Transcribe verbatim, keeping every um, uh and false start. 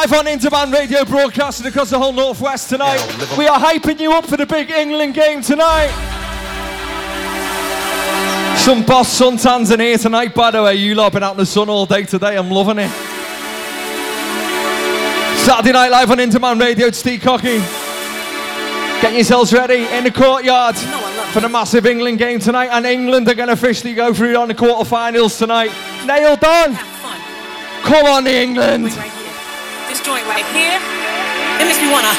live on Interman Radio, broadcasting across the whole Northwest tonight. Yeah, we are hyping you up for the big England game tonight. Some boss suntans in here tonight, by the way. You lot have been out in the sun all day today. I'm loving it. Saturday night live on Interman Radio. It's Steve Cocky. Getting yourselves ready in the courtyard for the massive England game tonight. And England are going to officially go through on the quarterfinals tonight. Nailed on. Come on, England. Right here. This joint right here. It makes me want to